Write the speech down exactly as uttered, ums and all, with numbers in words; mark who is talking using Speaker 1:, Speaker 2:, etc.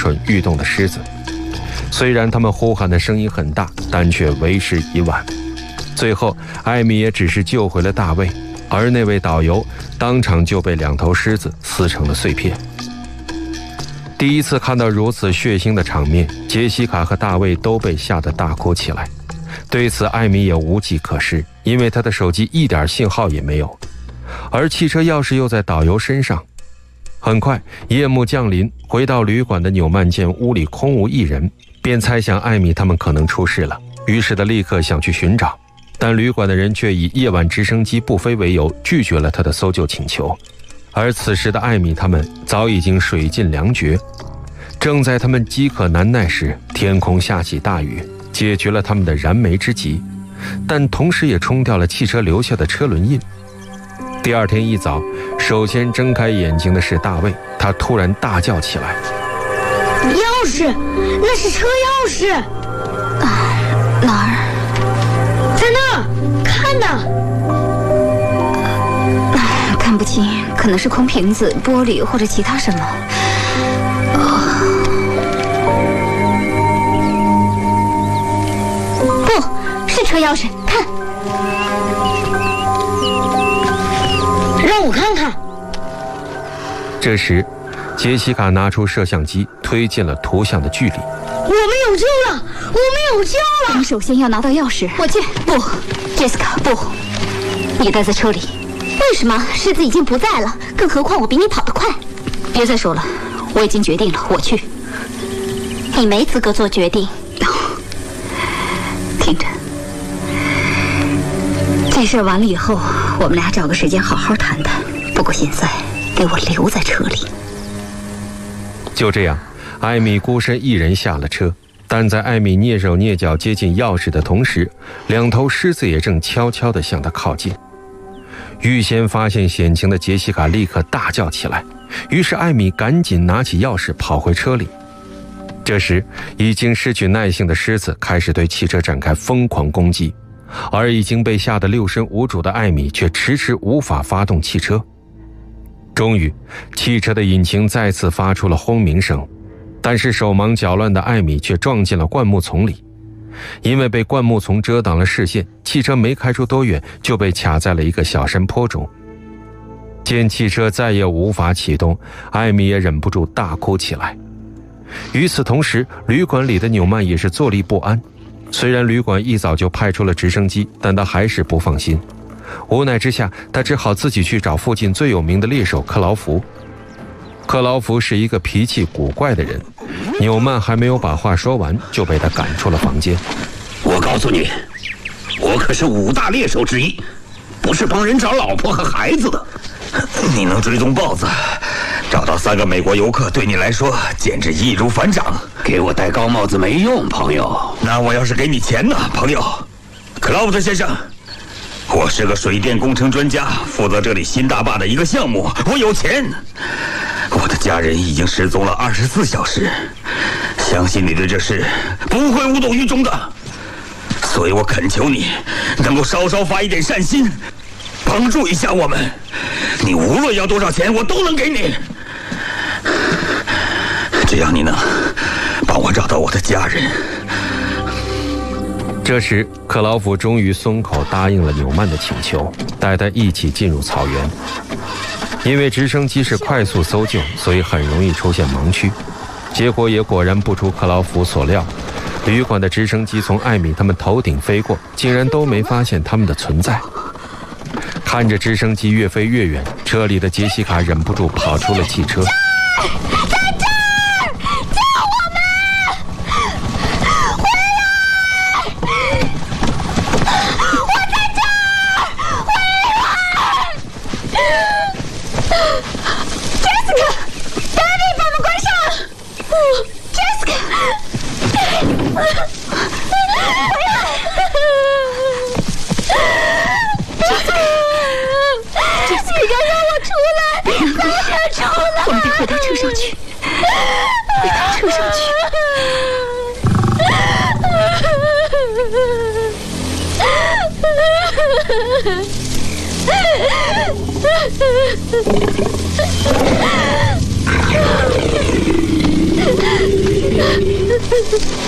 Speaker 1: 蠢欲动的狮子。虽然他们呼喊的声音很大，但却为时已晚。最后，艾米也只是救回了大卫，而那位导游当场就被两头狮子撕成了碎片。第一次看到如此血腥的场面，杰西卡和大卫都被吓得大哭起来。对此，艾米也无计可施，因为他的手机一点信号也没有，而汽车钥匙又在导游身上。很快，夜幕降临，回到旅馆的纽曼见屋里空无一人，便猜想艾米他们可能出事了，于是他立刻想去寻找，但旅馆的人却以夜晚直升机不飞为由，拒绝了他的搜救请求。而此时的艾米他们早已经水尽粮绝。正在他们饥渴难耐时，天空下起大雨，解决了他们的燃眉之急，但同时也冲掉了汽车留下的车轮印。第二天一早，首先睁开眼睛的是大卫，他突然大叫起来：
Speaker 2: 钥匙，那是车钥匙！
Speaker 3: 啊，哪儿？
Speaker 2: 在那儿，看呐！
Speaker 3: 啊，看不清，可能是空瓶子、玻璃或者其他什么。啊，不是车钥匙，看。
Speaker 2: 让我看看。
Speaker 1: 这时，杰西卡拿出摄像机，推进了图像的距离。
Speaker 2: 我们有救了！我们有救了！
Speaker 3: 我们首先要拿到钥匙。我去。不 ，Jessica， 不，你待在车里。为什么？狮子已经不在了，更何况我比你跑得快。别再说了，我已经决定了，我去。你没资格做决定。听着，这事完了以后，我们俩找个时间好好谈谈。不过现在，给我留在车里。
Speaker 1: 就这样，艾米孤身一人下了车，但在艾米蹑手蹑脚接近钥匙的同时，两头狮子也正悄悄地向她靠近。预先发现险情的杰西卡立刻大叫起来，于是艾米赶紧拿起钥匙跑回车里。这时，已经失去耐性的狮子开始对汽车展开疯狂攻击，而已经被吓得六神无主的艾米却迟迟无法发动汽车。终于，汽车的引擎再次发出了轰鸣声，但是手忙脚乱的艾米却撞进了灌木丛里。因为被灌木丛遮挡了视线，汽车没开出多远就被卡在了一个小山坡中。见汽车再也无法启动，艾米也忍不住大哭起来。与此同时，旅馆里的纽曼也是坐立不安。虽然旅馆一早就派出了直升机，但他还是不放心。无奈之下，他只好自己去找附近最有名的猎手克劳福。克劳福是一个脾气古怪的人，纽曼还没有把话说完，就被他赶出了房间。
Speaker 4: 我告诉你，我可是五大猎手之一，不是帮人找老婆和孩子的。你能追踪豹子，找到三个美国游客，对你来说简直易如反掌。给我戴高帽子没用，朋友。那我要是给你钱呢，朋友？克劳福特先生，我是个水电工程专家，负责这里新大坝的一个项目，我有钱。我的家人已经失踪了二十四小时，相信你对这事不会无动于衷的，所以我恳求你能够稍稍发一点善心，帮助一下我们。你无论要多少钱，我都能给你，只要你能帮我找到我的家人。
Speaker 1: 这时，克劳福终于松口答应了纽曼的请求，带他一起进入草原。因为直升机是快速搜救，所以很容易出现盲区。结果也果然不出克劳福所料，旅馆的直升机从艾米他们头顶飞过，竟然都没发现他们的存在。看着直升机越飞越远，车里的杰西卡忍不住跑出了汽车。
Speaker 2: 在这儿，救我们！回来！我在这儿，回来 ！Jessica， David， 把门关上。Jessica， 回来！ 你该让我出来！快点出来！
Speaker 3: 我们得回到车上去，回到车上去。